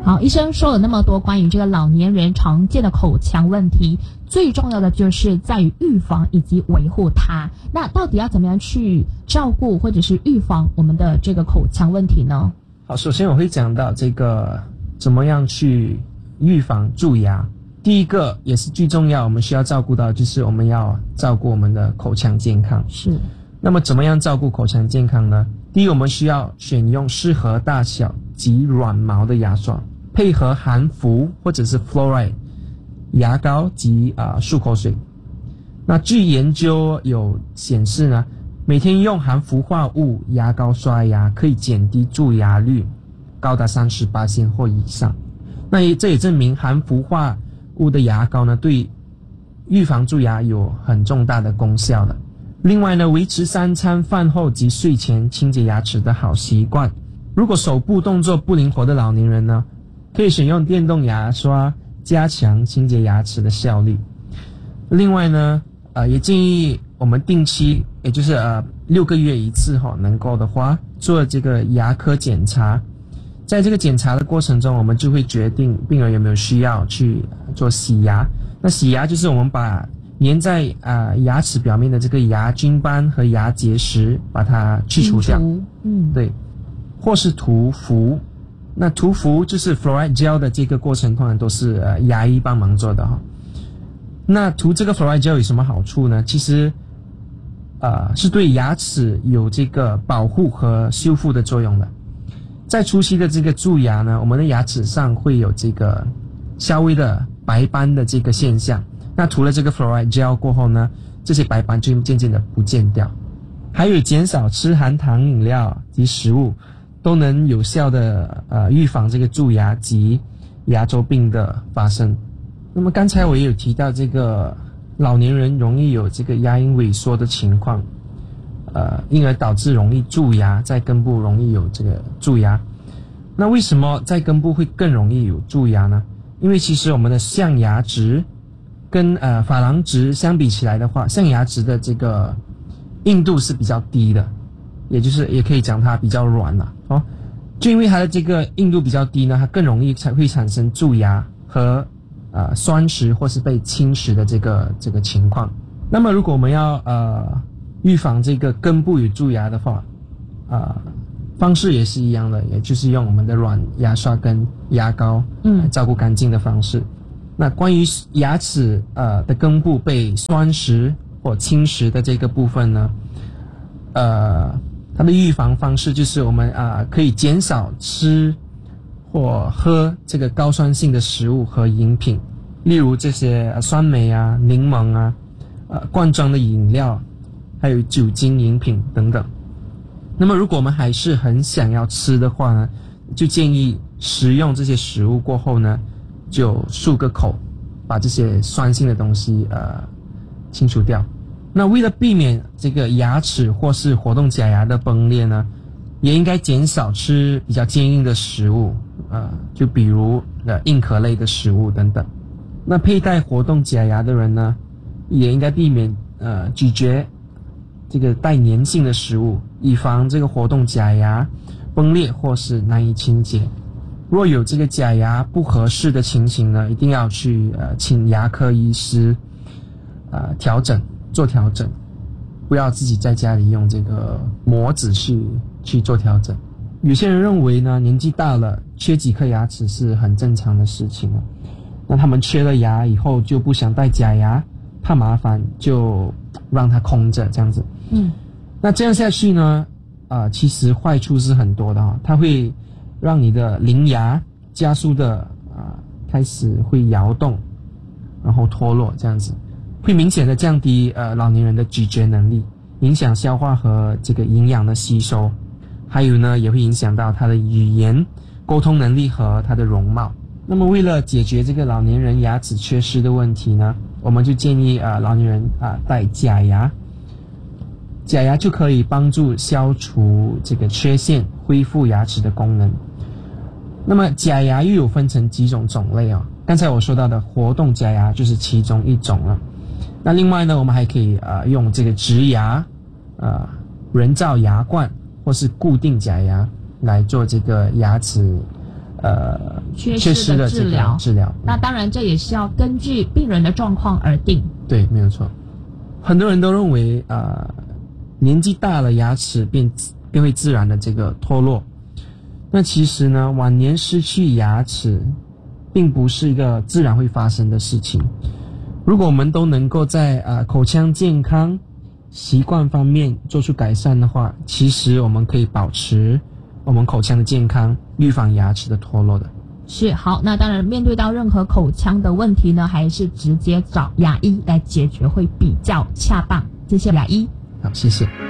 好，医生说了那么多关于这个老年人常见的口腔问题，最重要的就是在于预防以及维护它。那到底要怎么样去照顾或者是预防我们的这个口腔问题呢？ 好，首先我会讲到这个怎么样去预防蛀牙。第一个也是最重要，我们需要照顾到就是我们要照顾我们的口腔健康。 是。 那么怎么样照顾口腔健康呢？第一，我们需要选用适合大小及软毛的牙刷，配合含氟或者是 fluoride 牙膏及漱口水。那据研究有显示呢，每天用含氟化物牙膏刷牙可以减低蛀牙率高达 30% 或以上。那这也证明含氟化物的牙膏呢，对预防蛀牙有很重大的功效的。另外呢，维持3餐饭后及睡前清洁牙齿的好习惯。如果手部动作不灵活的老年人呢，可以选用电动牙刷加强清洁牙齿的效率。另外呢，也建议我们定期，也就是6个月一次能够的话做这个牙科检查。在这个检查的过程中，我们就会决定病人有没有需要去做洗牙。那洗牙就是我们把粘在牙齿表面的这个牙菌斑和牙结石把它去除掉。对，或是涂氟。那涂氟就是 fluoride gel 的这个过程通常都是牙医帮忙做的哈。那涂这个 fluoride gel 有什么好处呢？其实是对牙齿有这个保护和修复的作用的。在初期的这个蛀牙呢，我们的牙齿上会有这个稍微的白斑的这个现象。那涂了这个 fluoride gel 过后呢，这些白斑就渐渐的不见掉。还有减少吃含糖饮料及食物，都能有效的预防这个蛀牙及牙周病的发生。那么刚才我也有提到这个老年人容易有这个牙龈萎缩的情况，因而导致容易蛀牙，在根部容易有这个蛀牙。那为什么在根部会更容易有蛀牙呢？因为其实我们的象牙质跟珐琅质相比起来的话，象牙质的这个硬度是比较低的，也就是也可以讲它比较软了哦。就因为它的这个硬度比较低呢，它更容易会产生蛀牙和酸蚀或是被侵蚀的这个情况。那么如果我们要预防这个根部有蛀牙的话，方式也是一样的，也就是用我们的软牙刷跟牙膏照顾干净的方式。那关于牙齿的根部被酸蚀或侵蚀的这个部分呢，它的预防方式就是我们可以减少吃或喝这个高酸性的食物和饮品，例如这些酸梅啊、柠檬啊、罐装的饮料，还有酒精饮品等等。那么如果我们还是很想要吃的话呢，就建议食用这些食物过后呢，就漱个口，把这些酸性的东西清除掉。那为了避免这个牙齿或是活动假牙的崩裂呢，也应该减少吃比较坚硬的食物，就比如硬壳类的食物等等。那佩戴活动假牙的人呢，也应该避免咀嚼这个带粘性的食物，以防这个活动假牙崩裂或是难以清洁。若有这个假牙不合适的情形呢，一定要去请牙科医师做调整，不要自己在家里用这个模子去做调整。有些人认为呢，年纪大了缺几颗牙齿是很正常的事情了，那他们缺了牙以后就不想戴假牙，怕麻烦就让它空着这样子。那这样下去呢，其实坏处是很多的它会让你的邻牙加速的开始会摇动，然后脱落这样子，会明显的降低老年人的咀嚼能力，影响消化和这个营养的吸收，还有呢也会影响到他的语言沟通能力和他的容貌。那么为了解决这个老年人牙齿缺失的问题呢，我们就建议老年人戴假牙。假牙就可以帮助消除这个缺陷，恢复牙齿的功能。那么假牙又有分成几种种类刚才我说到的活动假牙就是其中一种了。那另外呢，我们还可以用这个植牙、人造牙冠或是固定假牙来做这个牙齿缺失的治疗。那嗯当然，这也是要根据病人的状况而定。 对，没有错。很多人都认为年纪大了牙齿便会自然的这个脱落。那其实呢，晚年失去牙齿并不是一个自然会发生的事情。如果我们都能够在口腔健康习惯方面做出改善的话，其实我们可以保持我们口腔的健康，预防牙齿的脱落的。 是，好，那当然面对到任何口腔的问题呢，还是直接找牙医来解决会比较恰当。谢谢牙医。 好，谢谢。